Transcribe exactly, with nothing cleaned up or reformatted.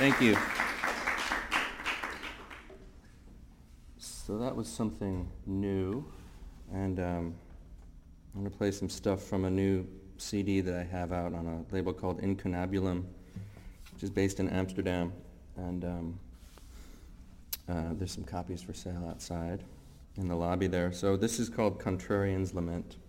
Thank you. So that was something new, and um, I'm going to play some stuff from a new C D that I have out on a label called Incunabulum, which is based in Amsterdam, and um, uh, there's some copies for sale outside in the lobby there. So this is called Contrarian's Lament.